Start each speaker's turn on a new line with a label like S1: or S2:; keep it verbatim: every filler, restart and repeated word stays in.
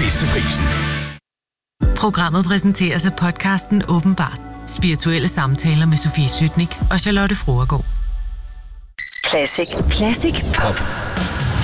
S1: bedst til prisen.
S2: Programmet præsenteres af podcasten Åbenbart. Spirituelle samtaler med Sofie Sytnik og Charlotte Fruergaard.
S3: Classic. Classic Pop.